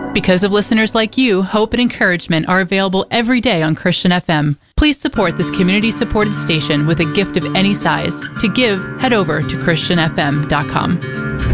Because of listeners like you, hope and encouragement are available every day on Christian FM. Please support this community-supported station with a gift of any size. To give, head over to ChristianFM.com.